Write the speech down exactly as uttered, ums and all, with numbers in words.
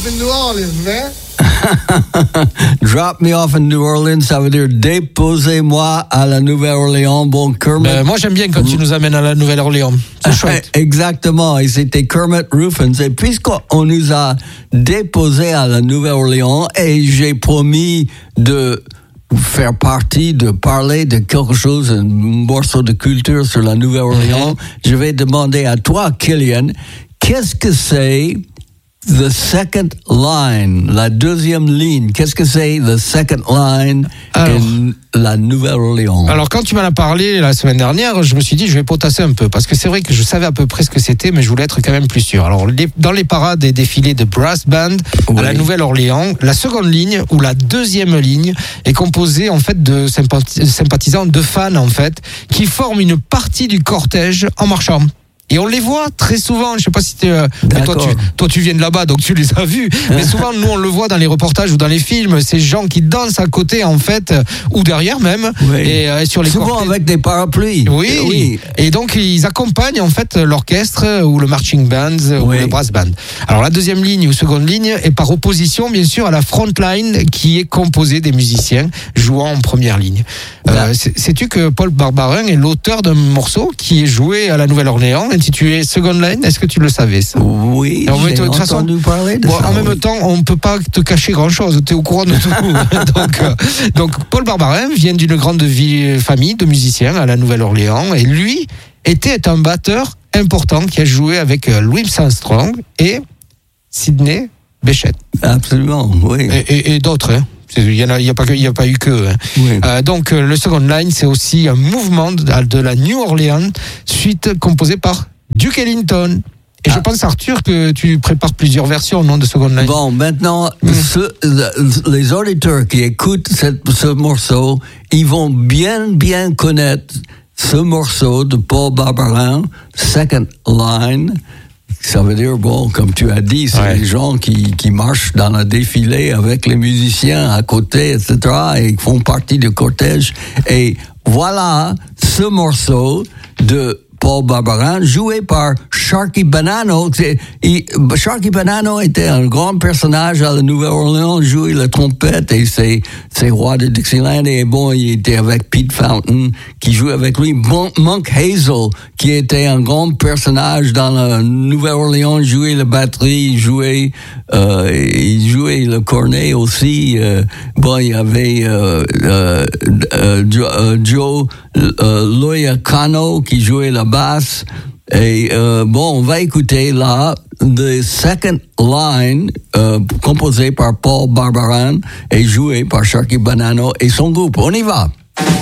off in New Orleans, man. Drop me off in New Orleans, ça veut dire déposez-moi à la Nouvelle-Orléans. Bon, Kermit. Ben, moi, j'aime bien quand tu nous amènes à la Nouvelle-Orléans. C'est chouette. Exactement. Et c'était Kermit Ruffins. Et puisqu'on nous a déposés à la Nouvelle-Orléans, et j'ai promis de faire partie, de parler de quelque chose, un morceau de culture sur la Nouvelle-Orléans, mm-hmm. je vais demander à toi, Kylian, qu'est-ce que c'est the second line, la deuxième ligne? Qu'est-ce que c'est the second line alors, in la Nouvelle-Orléans? Alors, quand tu m'en as parlé la semaine dernière, je me suis dit, je vais potasser un peu, parce que c'est vrai que je savais à peu près ce que c'était, mais je voulais être quand même plus sûr. Alors, les, dans les parades et défilés de brass band oui. à la Nouvelle-Orléans, la seconde ligne ou la deuxième ligne est composée en fait de sympathisants, de fans en fait, qui forment une partie du cortège en marchant. Et on les voit très souvent, je sais pas si t'es, euh, toi, tu, toi tu viens de là-bas donc tu les as vus, mais souvent nous on le voit dans les reportages ou dans les films, ces gens qui dansent à côté en fait, ou derrière même, oui. et euh, sur les souvent cortèges. Avec des parapluies. Oui. oui, et donc ils accompagnent en fait l'orchestre ou le marching band oui. ou le brass band. Alors la deuxième ligne ou seconde ligne est par opposition bien sûr à la front line qui est composée des musiciens jouant en première ligne. Euh, sais-tu que Paul Barbarin est l'auteur d'un morceau qui est joué à la Nouvelle-Orléans intitulé Second Line? Est-ce que tu le savais ça? Oui, alors, j'ai entendu façon, parler de bon, ça. En oui. même temps, on ne peut pas te cacher grand-chose, tu es au courant de tout. donc, euh, donc Paul Barbarin vient d'une grande vie, famille de musiciens à la Nouvelle-Orléans et lui était un batteur important qui a joué avec Louis Armstrong et Sidney Bechet. Absolument, oui. Et, et, et d'autres, hein. Il n'y a, a, a pas eu que. Hein. Oui. Euh, donc, euh, le Second Line, c'est aussi un mouvement de, de la New Orleans, suite composée par Duke Ellington. Et ah. je pense, Arthur, que tu prépares plusieurs versions, non, de Second Line. Bon, maintenant, mmh. ce, les auditeurs qui écoutent cette, ce morceau, ils vont bien, bien connaître ce morceau de Paul Barbarin, Second Line. Ça veut dire, bon, comme tu as dit, c'est ouais. les gens qui, qui marchent dans le défilé avec les musiciens à côté, et cetera, et font partie du cortège. Et voilà ce morceau de Paul Barbarin, joué par Sharky Bonanno. Et Sharky Bonanno était un grand personnage à la Nouvelle-Orléans, jouait la trompette et c'est, c'est roi de Dixieland. Et bon, il était avec Pete Fountain, qui jouait avec lui. Bon, Monk Hazel, qui était un grand personnage dans la Nouvelle-Orléans, jouait la batterie, jouait, euh, il jouait le cornet aussi. Euh, bon, il y avait euh, euh, euh, Joe, Joe euh, Loyacano qui jouait la basse. Et euh, bon, on va écouter là The Second Line, euh, composé par Paul Barbarin et joué par Sharky Bonanno et son groupe. On y va.